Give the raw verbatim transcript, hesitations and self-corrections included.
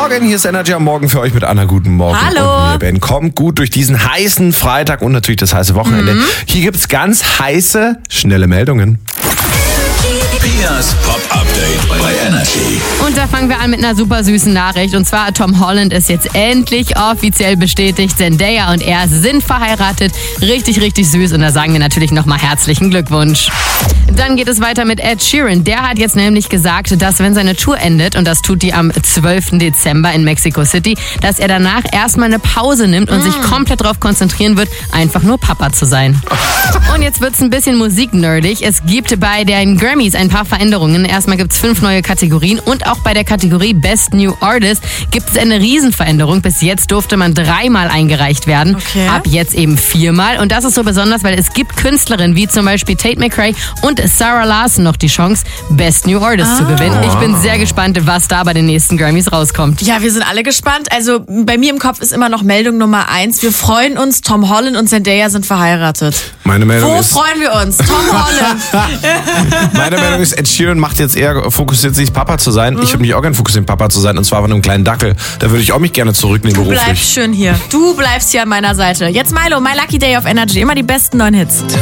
Morgen, hier ist Energy am Morgen für euch mit Anna. Guten Morgen. Hallo. Und mir, Ben. Kommt gut durch diesen heißen Freitag und natürlich das heiße Wochenende. Mhm. Hier gibt's ganz heiße, schnelle Meldungen. Pias Pop-Update bei Energy. Und da fangen wir an mit einer super süßen Nachricht. Und zwar Tom Holland ist jetzt endlich offiziell bestätigt. Zendaya und er sind verheiratet. Richtig, richtig süß. Und da sagen wir natürlich nochmal herzlichen Glückwunsch. Dann geht es weiter mit Ed Sheeran. Der hat jetzt nämlich gesagt, dass wenn seine Tour endet, und das tut die am zwölften Dezember in Mexico City, dass er danach erstmal eine Pause nimmt und mm. sich komplett darauf konzentrieren wird, einfach nur Papa zu sein. Und jetzt wird's ein bisschen musiknerdig. Es gibt bei den Grammys ein paar Veränderungen. Erstmal gibt's fünf neue Kategorien und auch bei der Kategorie Best New Artist gibt es eine Riesenveränderung. Bis jetzt durfte man dreimal eingereicht werden. Okay. Ab jetzt eben viermal. Und das ist so besonders, weil es gibt Künstlerinnen wie zum Beispiel Tate McRae und Sarah Larson noch die Chance, Best New Artist ah. zu gewinnen. Ich bin sehr gespannt, was da bei den nächsten Grammys rauskommt. Ja, wir sind alle gespannt. Also bei mir im Kopf ist immer noch Meldung Nummer eins. Wir freuen uns, Tom Holland und Zendaya sind verheiratet. Meine Meldung Wo ist... freuen wir uns? Tom Holland. Meine Meldung ist, Ed Sheeran macht jetzt eher, fokussiert sich Papa zu sein. Mhm. Ich würde mich auch gerne fokussieren, Papa zu sein, und zwar von einem kleinen Dackel. Da würde ich auch mich gerne zurücknehmen du beruflich. Du bleibst schön hier. Du bleibst hier an meiner Seite. Jetzt Milo, My Lucky Day auf Energy. Immer die besten neuen Hits.